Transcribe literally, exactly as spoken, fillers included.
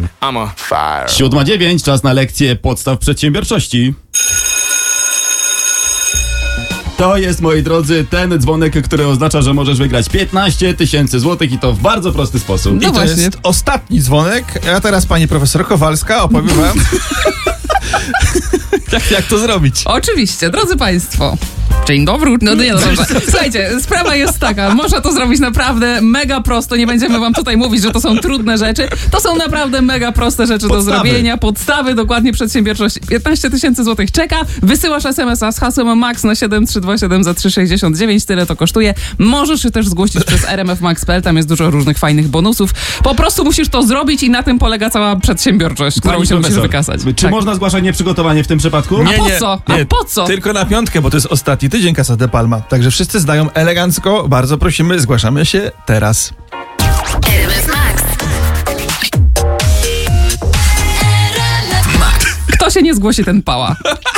I'm a fire. Siódma dziewięć, czas na lekcję podstaw przedsiębiorczości. To jest, moi drodzy, ten dzwonek, który oznacza, że możesz wygrać piętnaście tysięcy złotych i to w bardzo prosty sposób. No I to to jest ostatni dzwonek, a teraz pani profesor Kowalska opowie wam, jak, jak to zrobić. Oczywiście, drodzy państwo. Dzień dobry. No nie, no dobrze. Słuchajcie, sprawa jest taka, można to zrobić naprawdę mega prosto, nie będziemy wam tutaj mówić, że to są trudne rzeczy, to są naprawdę mega proste rzeczy Podstawy. do zrobienia, podstawy, dokładnie przedsiębiorczość. piętnaście tysięcy złotych czeka, wysyłasz es em es a z hasłem MAX na siedem trzy dwa siedem za trzy sześćdziesiąt dziewięć, tyle to kosztuje. Możesz się też zgłosić przez r m f max kropka p l, tam jest dużo różnych fajnych bonusów. Po prostu musisz to zrobić i na tym polega cała przedsiębiorczość, którą Pani się musisz profesor, wykazać. Czy Tak. można zgłaszać nieprzygotowanie w tym przypadku? A po co? A po co? Tylko na piątkę, bo to jest ostatni tydzień Casa de Palma. Także wszyscy zdają elegancko. Bardzo prosimy, zgłaszamy się teraz. R M F Max. Kto się nie zgłosi, ten pała.